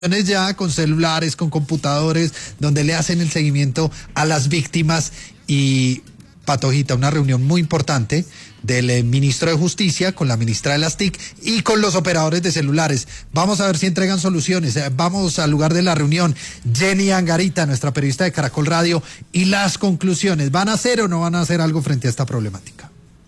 ya con celulares, con computadores, donde le hacen el seguimiento a las víctimas. Y Patojita, una reunión muy importante del ministro de Justicia con la ministra de las TIC y con los operadores de celulares. Vamos a ver si entregan soluciones. Vamos al lugar de la reunión. Jenny Angarita, nuestra periodista de Caracol Radio, y las conclusiones. ¿Van a hacer o no van a hacer algo frente a esta problemática?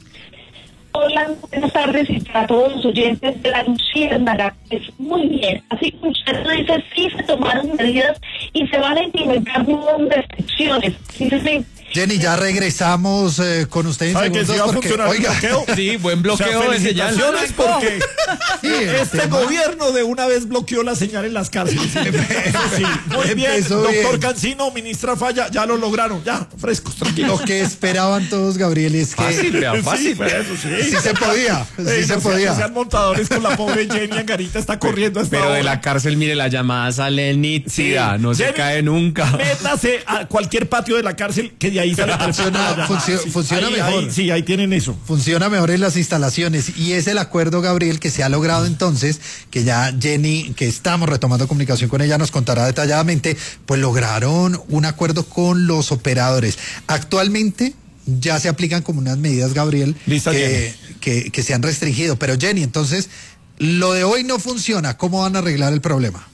Hola, buenas tardes y a todos los oyentes de La Luciérnaga. Pues muy bien, así como usted lo dice, sí se tomaron medidas y se van a implementar nuevas restricciones. Jenny, ya regresamos con usted en segundos. Que sí va a funcionar el bloqueo. Sí, buen bloqueo, o sea, felicitaciones porque sí, este gobierno de una vez bloqueó la señal en las cárceles. Sí, muy bien, doctor Cancino, ministra Falla, ya lo lograron, ya, frescos, tranquilos. Lo que esperaban todos, Gabriel, es que... Fácil. Sí se podía, sí se podía. No sean montadores con la pobre Jenny Angarita, está corriendo hasta Pero ahora. de la cárcel, mire, la llamada sale nítida, no se cae nunca. Métase a cualquier patio de la cárcel que de ahí sale. Funciona mejor. Sí, ahí tienen eso. Funciona mejor en las instalaciones. Y es el acuerdo, Gabriel, que se ha logrado entonces, que ya Jenny, que estamos retomando comunicación con ella, nos contará detalladamente, pues lograron un acuerdo con los operadores. Actualmente ya se aplican como unas medidas, Gabriel, que se han restringido. Pero Jenny, entonces, lo de hoy no funciona. ¿Cómo van a arreglar el problema?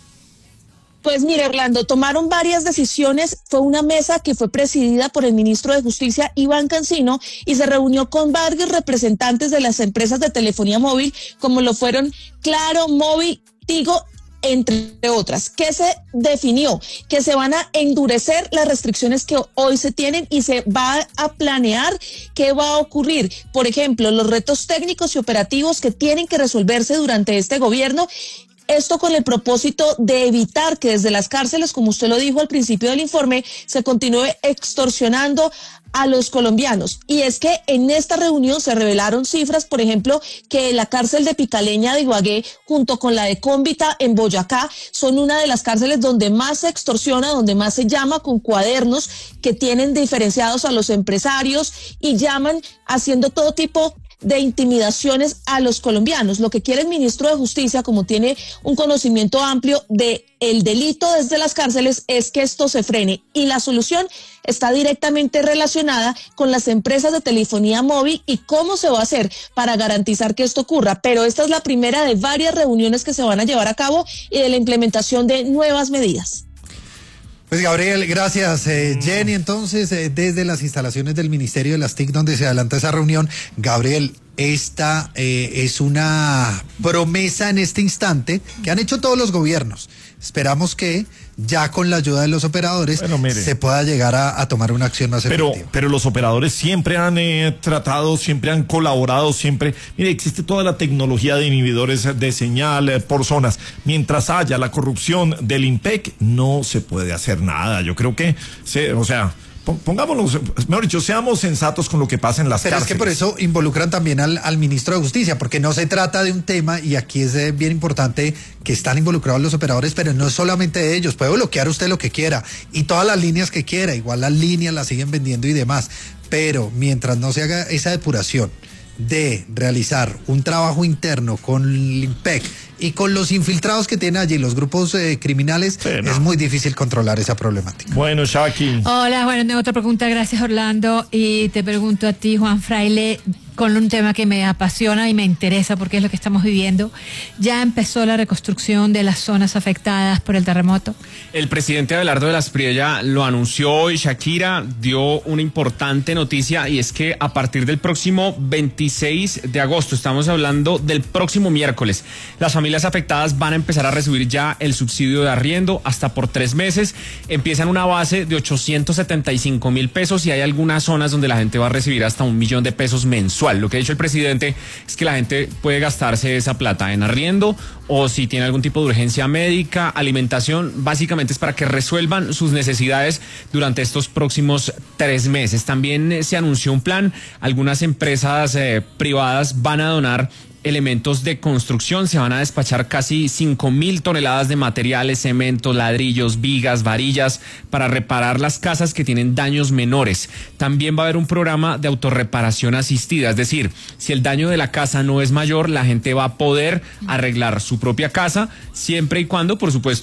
Pues mire, Orlando, tomaron varias decisiones. Fue una mesa que fue presidida por el ministro de Justicia, Iván Cancino, y se reunió con varios representantes de las empresas de telefonía móvil, como lo fueron Claro, Móvil, Tigo, entre otras. ¿Qué se definió? Que se van a endurecer las restricciones que hoy se tienen y se va a planear qué va a ocurrir. Por ejemplo, los retos técnicos y operativos que tienen que resolverse durante este gobierno. Esto con el propósito de evitar que desde las cárceles, como usted lo dijo al principio del informe, se continúe extorsionando a los colombianos. Y es que en esta reunión se revelaron cifras, por ejemplo, que la cárcel de Picaleña de Ibagué, junto con la de Cómbita en Boyacá, son una de las cárceles donde más se extorsiona, donde más se llama con cuadernos que tienen diferenciados a los empresarios y llaman haciendo todo tipo de intimidaciones a los colombianos. Lo que quiere el ministro de Justicia, como tiene un conocimiento amplio de el delito desde las cárceles, es que esto se frene, y la solución está directamente relacionada con las empresas de telefonía móvil y cómo se va a hacer para garantizar que esto ocurra. Pero esta es la primera de varias reuniones que se van a llevar a cabo y de la implementación de nuevas medidas. Pues Gabriel, gracias. Jenny, entonces, desde las instalaciones del Ministerio de las TIC, donde se adelanta esa reunión, Gabriel, esta es una promesa en este instante que han hecho todos los gobiernos. Esperamos que ya con la ayuda de los operadores se pueda llegar a tomar una acción más efectiva. Pero los operadores siempre han tratado, siempre han colaborado, siempre. Mire, existe toda la tecnología de inhibidores de señal por zonas. Mientras haya la corrupción del IMPEC, no se puede hacer nada. Yo creo que, pongámonos, mejor dicho, seamos sensatos con lo que pasa en las cárceles. Pero es que por eso involucran también al ministro de Justicia, porque no se trata de un tema, y aquí es bien importante que están involucrados los operadores, pero no es solamente de ellos. Puede bloquear usted lo que quiera y todas las líneas que quiera, igual las líneas las siguen vendiendo y demás, pero mientras no se haga esa depuración de realizar un trabajo interno con el IMPEC y con los infiltrados que tienen allí los grupos criminales, es muy difícil controlar esa problemática. Bueno, Shaki. Hola, bueno, tengo otra pregunta, gracias Orlando, y te pregunto a ti, Juan Fraile, con un tema que me apasiona y me interesa porque es lo que estamos viviendo. ¿Ya empezó la reconstrucción de las zonas afectadas por el terremoto? El presidente Abelardo de la Espriella lo anunció hoy. Shakira dio una importante noticia, y es que a partir del próximo 26 de agosto, estamos hablando del próximo miércoles, las familias afectadas van a empezar a recibir ya el subsidio de arriendo hasta por 3 meses. Empiezan una base de 875,000 pesos y hay algunas zonas donde la gente va a recibir hasta 1,000,000 de pesos mensuales. Lo que ha dicho el presidente es que la gente puede gastarse esa plata en arriendo o si tiene algún tipo de urgencia médica, alimentación. Básicamente es para que resuelvan sus necesidades durante estos próximos 3 meses. También se anunció un plan. Algunas empresas privadas van a donar elementos de construcción. Se van a despachar casi 5.000 toneladas de materiales, cemento, ladrillos, vigas, varillas, para reparar las casas que tienen daños menores. También va a haber un programa de autorreparación asistida, es decir, si el daño de la casa no es mayor, la gente va a poder arreglar su propia casa, siempre y cuando, por supuesto,